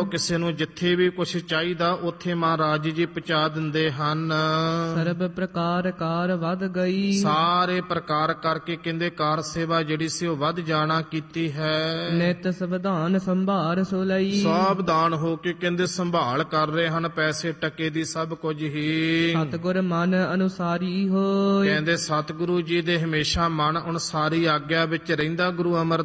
ਕਿਸੇ ਨੂੰ ਜਿੱਥੇ ਵੀ ਕੁਛ ਚਾਹੀਦਾ ਉੱਥੇ ਮਹਾਰਾਜ ਜੀ ਪਹੁੰਚਾ ਦਿੰਦੇ ਹਨ। ਸਰਬ ਪ੍ਰਕਾਰ ਕਾਰ ਵਧ ਗਈ। ਸਾਰੇ ਪ੍ਰਕਾਰ ਕਰਕੇ ਕਹਿੰਦੇ ਕਾਰ ਸੇਵਾ ਜਿਹੜੀ ਸੀ ਉਹ ਵੱਧ ਜਾਣਾ ਕੀਤੀ ਹੈ। ਨਿਤ ਸਵਧਾਨ ਸੰਭਾਰ ਸੋ ਲਈ। ਸਾਵਧਾਨ ਹੋ ਕੇ ਕਹਿੰਦੇ ਸੰਭਾਲ ਕਰ ਰਹੇ ਹਨ ਪੈਸੇ ਟਕੇ ਦੀ ਸਭ ਕੁਝ ਹੀ। ਸਤਿਗੁਰ ਮਨ ਅਨੁਸਾਰੀ ਹੋਇ। ਕਹਿੰਦੇ ਸਤਿਗੁਰੂ ਜੀ ਦੇ ਹਮੇਸ਼ਾ ਮਨ ਅਨੁਸਾਰੀ ਆਗਿਆ ਵਿੱਚ ਰਹਿੰਦਾ ਗੁਰੂ ਅਮਰ